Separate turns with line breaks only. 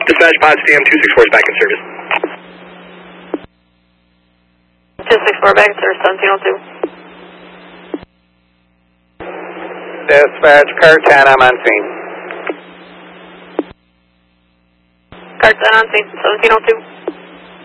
Dispatch Pod CM 264 is back in service.
264 back in service, 1702.
Dispatch, car 10, I'm on scene.
Car 10 on scene, 1702.